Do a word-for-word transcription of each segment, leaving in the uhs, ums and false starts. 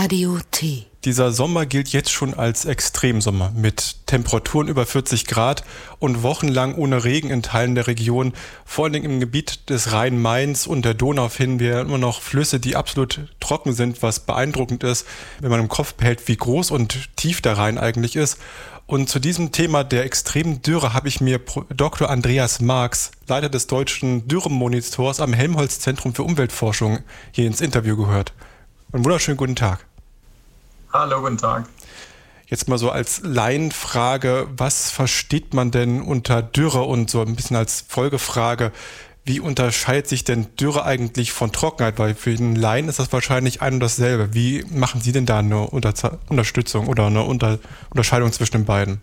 Radio T. Dieser Sommer gilt jetzt schon als Extremsommer mit Temperaturen über vierzig Grad und wochenlang ohne Regen in Teilen der Region. Vor allem im Gebiet des Rhein-Mains und der Donau finden wir immer noch Flüsse, die absolut trocken sind, was beeindruckend ist, wenn man im Kopf behält, wie groß und tief der Rhein eigentlich ist. Und zu diesem Thema der extremen Dürre habe ich mir Doktor Andreas Marx, Leiter des deutschen Dürremonitors am Helmholtz-Zentrum für Umweltforschung, hier ins Interview gehört. Einen wunderschönen guten Tag. Hallo, guten Tag. Jetzt mal so als Laienfrage, was versteht man denn unter Dürre und so ein bisschen als Folgefrage, wie unterscheidet sich denn Dürre eigentlich von Trockenheit? Weil für den Laien ist das wahrscheinlich ein und dasselbe. Wie machen Sie denn da eine Unter- Unterstützung oder eine Unter- Unterscheidung zwischen den beiden?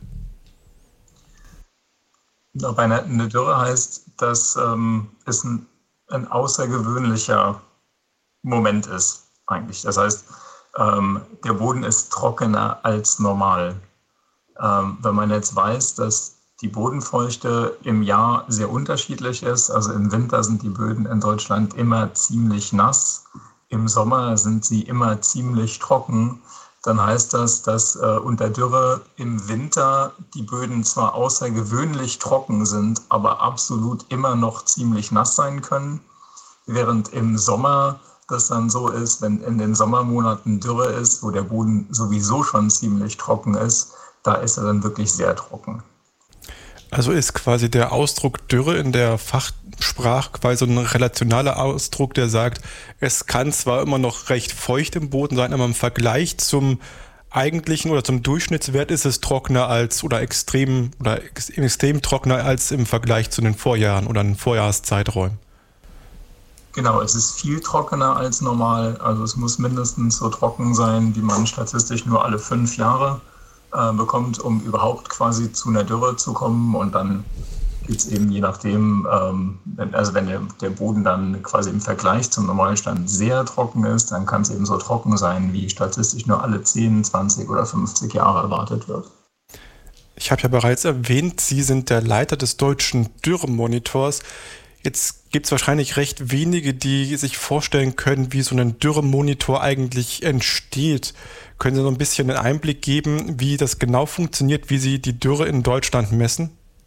Bei einer eine Dürre heißt, dass ähm, es ein, ein außergewöhnlicher Moment ist eigentlich. Das heißt, ähm, der Boden ist trockener als normal. Ähm, wenn man jetzt weiß, dass die Bodenfeuchte im Jahr sehr unterschiedlich ist, also im Winter sind die Böden in Deutschland immer ziemlich nass, im Sommer sind sie immer ziemlich trocken, dann heißt das, dass äh, unter Dürre im Winter die Böden zwar außergewöhnlich trocken sind, aber absolut immer noch ziemlich nass sein können, während im Sommer das dann so ist, wenn in den Sommermonaten Dürre ist, wo der Boden sowieso schon ziemlich trocken ist, da ist er dann wirklich sehr trocken. Also ist quasi der Ausdruck Dürre in der Fachsprache quasi ein relationaler Ausdruck, der sagt, es kann zwar immer noch recht feucht im Boden sein, aber im Vergleich zum eigentlichen oder zum Durchschnittswert ist es trockener als oder extrem oder ex, extrem trockener als im Vergleich zu den Vorjahren oder den Vorjahreszeiträumen. Genau, es ist viel trockener als normal. Also es muss mindestens so trocken sein, wie man statistisch nur alle fünf Jahre äh, bekommt, um überhaupt quasi zu einer Dürre zu kommen. Und dann gibt es eben je nachdem, ähm, wenn, also wenn der, der Boden dann quasi im Vergleich zum Normalstand sehr trocken ist, dann kann es eben so trocken sein, wie statistisch nur alle zehn, zwanzig oder fünfzig Jahre erwartet wird. Ich habe ja bereits erwähnt, Sie sind der Leiter des deutschen Dürremonitors. Jetzt gibt es wahrscheinlich recht wenige, die sich vorstellen können, wie so ein Dürremonitor eigentlich entsteht. Können Sie so ein bisschen einen Einblick geben, wie das genau funktioniert, wie Sie die Dürre in Deutschland messen?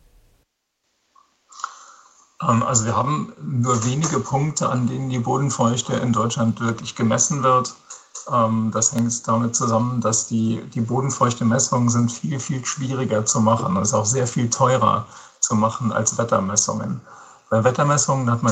Also wir haben nur wenige Punkte, an denen die Bodenfeuchte in Deutschland wirklich gemessen wird. Das hängt damit zusammen, dass die, die Bodenfeuchte-Messungen sind viel, viel schwieriger zu machen. Das ist auch sehr viel teurer zu machen als Wettermessungen. Bei Wettermessungen hat man